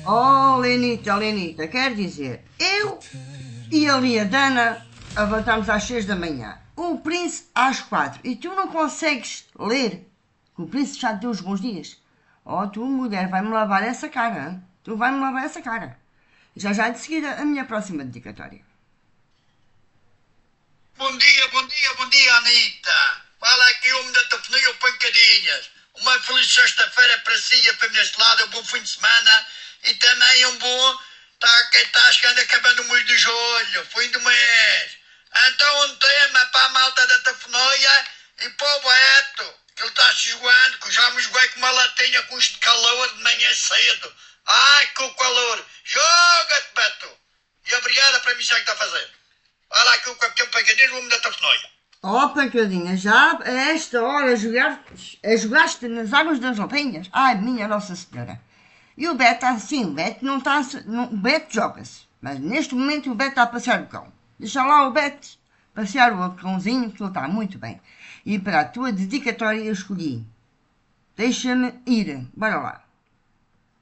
Oh, Lenita, quer dizer, eu e ali a Dana levantamos às 6 da manhã, o príncipe às 4 e tu não consegues ler, que o príncipe já te deu os bons dias. Oh, tu, mulher, vai-me lavar essa cara, hein? Tu vai-me lavar essa cara. Já já de seguida a minha próxima dedicatória. Bom dia, Anitta. Fala aqui o homem da telefonia, o Pancadinhas. Uma feliz sexta-feira para si e para este lado, um bom fim de semana e também um bom. Está chegando, acabando o mês de julho, fim do mês. Então, um tema para a malta da telefonia e para o Beto, que ele está se jogando, que já me joguei com uma latinha com este calor de manhã cedo. Ai, que o calor! Joga-te, Beto! E obrigada para mim já que está a fazer. Olha aqui o capitão Pancadinhas, o homem da telefonia. Oh, Pancadinha, já a esta hora jogaste nas águas das Alpenhas? Ai, minha Nossa Senhora. E o Beto está assim, o Beto não está... O Beto joga-se, mas neste momento o Beto está a passear o cão. Deixa lá o Beto passear o cãozinho, que ele está muito bem. E para a tua dedicatória eu escolhi. Deixa-me ir. Bora lá.